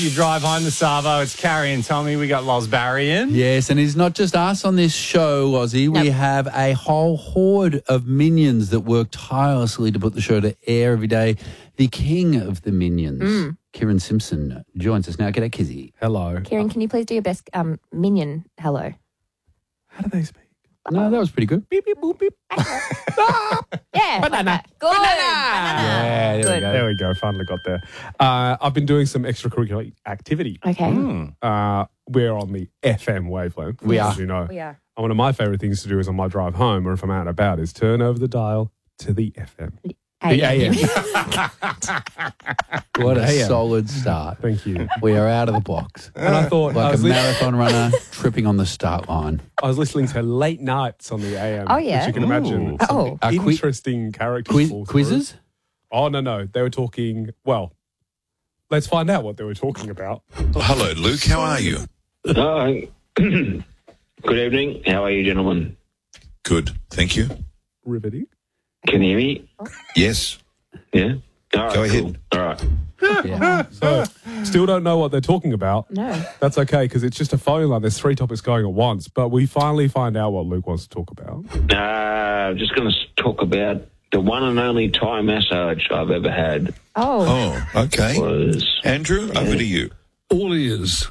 You drive home the Savo, it's Carrie and Tommy. We got Loz Barry in. Yes, and it's not just us on this show, Lozzie. We have a whole horde of minions that work tirelessly to put the show to air every day. The king of the minions, Kieran Simpson, joins us now. G'day, Kizzy. Hello. Kieran, can you please do your best minion hello? How do they speak? No, that was pretty good. Beep, beep, boop, beep. Yeah. Banana. Good. Yeah, there Good. we go. There we go. Finally got there. I've been doing some extracurricular activity. Okay. We're on the FM wavelength. We as are. you know. We are. And one of my favourite things to do is on my drive home or if I'm out and about is turn over the dial to the FM. The AM. What a AM. solid start. Thank you. We are out of the box. And I thought I Like a was, marathon runner tripping on the start line. I was listening to late nights on the AM. Oh, yeah? Which you can imagine. Oh. Some interesting characters. fall through. Quizzes? Oh, no. They were talking, well, let's find out what they were talking about. Well, hello, Luke. How are you? Good evening. How are you, gentlemen? Good, thank you. Riveting. Can you hear me? Yes. Yeah? All right, Go ahead. cool. All right. Yeah. So, still don't know what they're talking about. No. That's okay, because it's just a phone line. There's 3 topics going at once, but we finally find out what Luke wants to talk about. I'm just going to talk about the one and only Thai massage I've ever had Oh. Oh, okay. was... Andrew, over to you. All ears.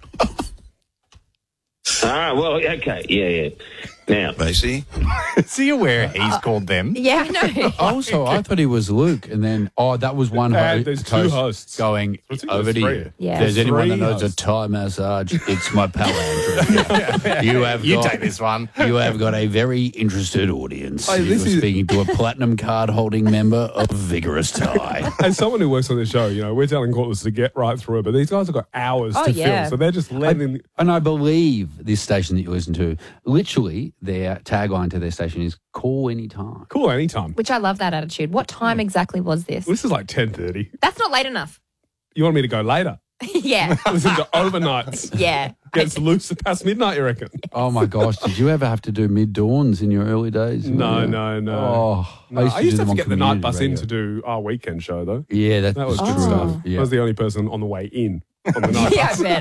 Well, okay. Yeah. Now, Macy? Is he aware he's called them? Yeah, I know. Also, I thought he was Luke, and then, that was one There's 2 hosts. going I think over to there's you. 3. Yeah. If there's anyone that Three knows a hosts. Thai massage, it's my pal Andrew. You take this one. You have got a very interested audience. Hey, this You're is- speaking to a platinum card holding member of Vigorous Thai. As someone who works on the show, we're telling callers to get right through it, but these guys have got hours to yeah. film, so they're just letting... And I believe this station that you listen to, literally their tagline to their station is call anytime. Cool, anytime. Which I love that attitude. What time exactly was this? This is like 10:30. That's not late enough. You want me to go later? Yeah. Listen to overnights. Yeah. Gets loose past midnight, you reckon? Oh my gosh, did you ever have to do mid-dawns in your early days? No. Oh, No, I used to do have them to on get the night community bus in radio. to do our weekend show, though. Yeah, That was that's good true. stuff. Yeah. I was the only person on the way in on the night Yeah, bus. I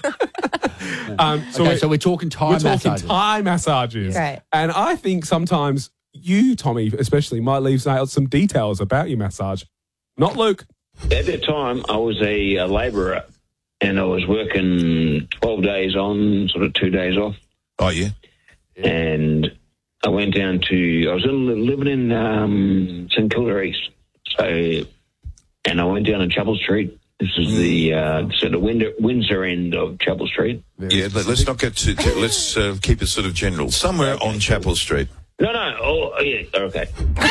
bet. So We're talking Thai we're talking massages. Thai massages. Right. And I think sometimes you, Tommy, especially, might leave out some details about your massage. Not Luke. at that time, I was a labourer, and I was working 12 days on, sort of 2 days off. Oh, yeah? And I went down to, I was living in St Kilda East. And I went down to Chapel Street. This is the sort of Windsor end of Chapel Street. Yeah, let's not get too let's keep it sort of general. Somewhere on Chapel Street. No. Oh, yeah. Okay.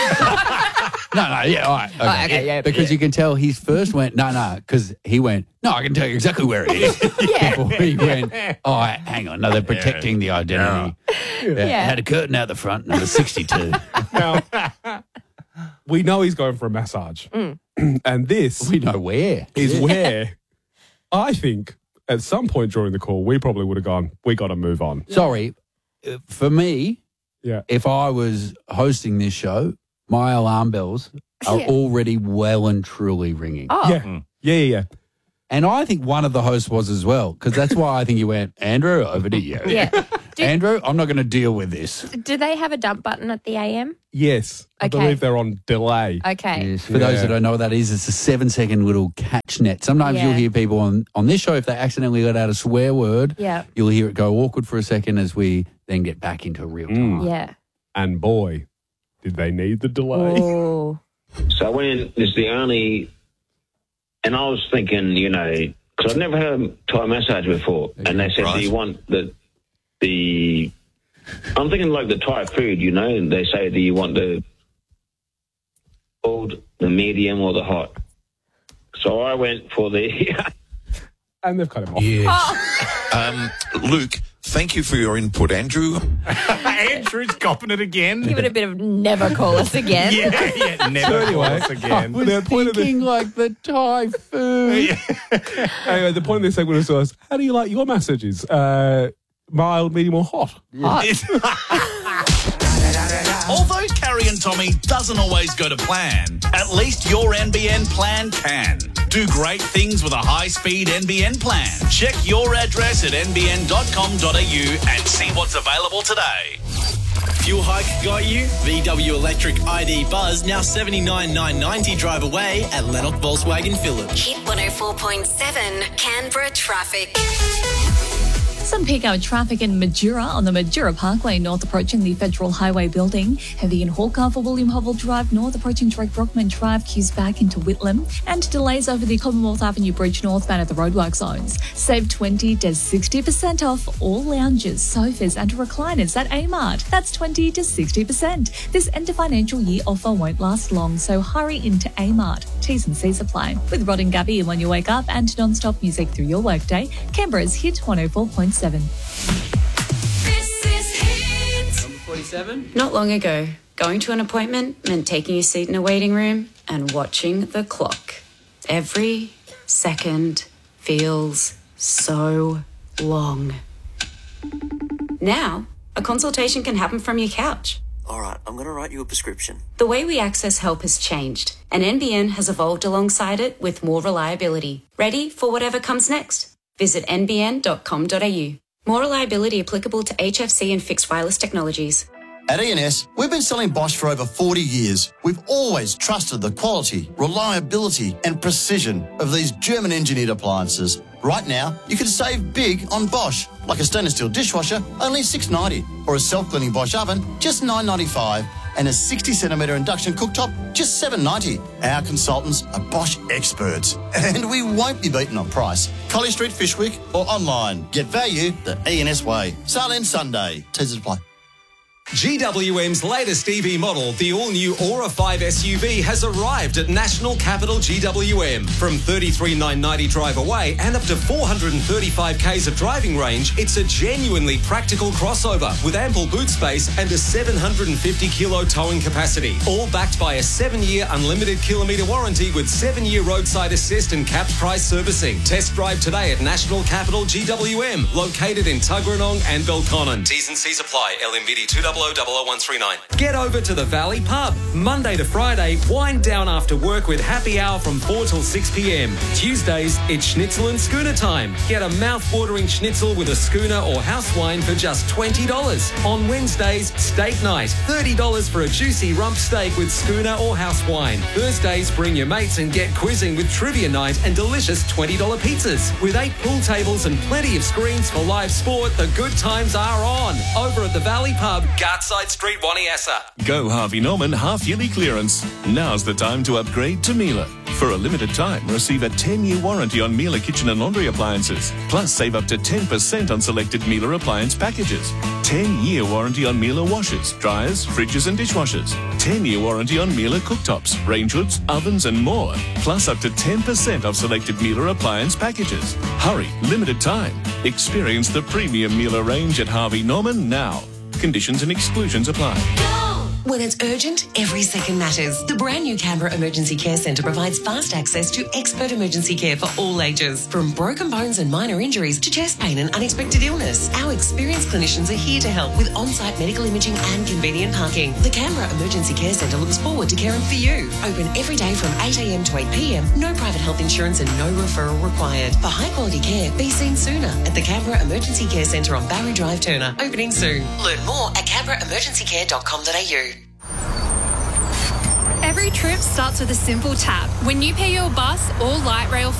No, yeah, all right. Okay. Okay, yeah. Because you can tell he first went, no, because he went, no, I can tell you exactly where it is. Before he went, hang on, no, they're protecting the identity. Yeah. Had a curtain out the front, number 62. Now, we know he's going for a massage. And this We know where. is where I think at some point during the call, we probably would have gone, we got to move on. Sorry, for me, Yeah. if I was hosting this show, my alarm bells are Yeah. already well and truly ringing. Oh. Yeah. And I think one of the hosts was as well, because that's why I think he went, Andrew, over to you. Yeah. Andrew, I'm not going to deal with this. Do they have a dump button at the AM? Yes. I Okay. believe they're on delay. Okay. Yes, for those that don't know what that is, it's a 7-second little catch net. Sometimes Yeah. you'll hear people on this show, if they accidentally let out a swear word, Yeah. you'll hear it go awkward for a second as we then get back into real time. Yeah. And boy, did they need the delay. Oh. So I went in, this is the only, and I was thinking, because I've never had a Thai massage before, and they said, Right. do you want the I'm thinking like the Thai food, and they say, do you want the cold, the medium, or the hot? So I went for the, And they've cut him off. Luke, thank you for your input. Andrew? Andrew's copping it again. Give it a bit of never call us again. Yeah, never call us again. The point of the, Thinking like the Thai food. anyway, the point of this segment is to us, how do you like your massages? Mild, medium, or hot? Although Carrie and Tommy doesn't always go to plan, at least your NBN plan can. Do great things with a high-speed NBN plan. Check your address at nbn.com.au and see what's available today. Fuel hike got you? VW Electric ID Buzz now $79,990 drive away at Lennox Volkswagen Phillip. Hit 104.7 Canberra traffic. Some peak hour traffic in Majura on the Majura Parkway North approaching the Federal Highway Building. Heavy in Hawker for William Hovell Drive North approaching Drake Brockman Drive, queues back into Whitlam. And delays over the Commonwealth Avenue Bridge northbound at the roadwork zones. Save 20 to 60% off all lounges, sofas and recliners at Amart. That's 20 to 60%. This end of financial year offer won't last long, so hurry into Amart. T's and C's apply. With Rod and Gabby when you wake up and non-stop music through your workday, Canberra's Hit 104.7. This is Hit. Number 47. Not long ago, going to an appointment meant taking your seat in a waiting room and watching the clock. Every second feels so long. Now, a consultation can happen from your couch. All right, I'm going to write you a prescription. The way we access help has changed, and NBN has evolved alongside it with more reliability. Ready for whatever comes next? Visit nbn.com.au. More reliability applicable to HFC and fixed wireless technologies. At ENS, we've been selling Bosch for over 40 years. We've always trusted the quality, reliability and precision of these German-engineered appliances. Right now, you can save big on Bosch, like a stainless steel dishwasher, only $6.90, or a self-cleaning Bosch oven, just $9.95, and a 60cm induction cooktop, just $7.90. Our consultants are Bosch experts, and we won't be beaten on price. Collie Street, Fishwick, or online. Get value the ENS way. Sale ends Sunday. Teasers apply. GWM's latest EV model, the all-new Aura 5 SUV, has arrived at National Capital GWM. From $33,990 drive away and up to 435 k's of driving range, it's a genuinely practical crossover with ample boot space and a 750-kilo towing capacity. All backed by a 7-year unlimited kilometre warranty with 7-year roadside assist and capped price servicing. Test drive today at National Capital GWM, located in Tuggeranong and Belconnen. T's and C's apply. LMBD 2000139. Get over to the Valley Pub. Monday to Friday, wind down after work with happy hour from 4 till 6 p.m. Tuesdays, it's schnitzel and schooner time. Get a mouth-watering schnitzel with a schooner or house wine for just $20. On Wednesdays, steak night. $30 for a juicy rump steak with schooner or house wine. Thursdays, bring your mates and get quizzing with trivia night and delicious $20 pizzas. With 8 pool tables and plenty of screens for live sport, the good times are on. Over at the Valley Pub, Gartside Street, Waniassa. Go Harvey Norman half-yearly clearance. Now's the time to upgrade to Miele. For a limited time, receive a 10-year warranty on Miele kitchen and laundry appliances. Plus, save up to 10% on selected Miele appliance packages. 10-year warranty on Miele washers, dryers, fridges and dishwashers. 10-year warranty on Miele cooktops, range hoods, ovens and more. Plus, up to 10% off selected Miele appliance packages. Hurry, limited time. Experience the premium Miele range at Harvey Norman now. Conditions and exclusions apply. When it's urgent, every second matters. The brand new Canberra Emergency Care Centre provides fast access to expert emergency care for all ages. From broken bones and minor injuries to chest pain and unexpected illness, our experienced clinicians are here to help with on-site medical imaging and convenient parking. The Canberra Emergency Care Centre looks forward to caring for you. Open every day from 8 a.m. to 8 p.m. No private health insurance and no referral required. For high-quality care, be seen sooner at the Canberra Emergency Care Centre on Barry Drive, Turner. Opening soon. Learn more at canberraemergencycare.com.au. Every trip starts with a simple tap. When you pay your bus or light rail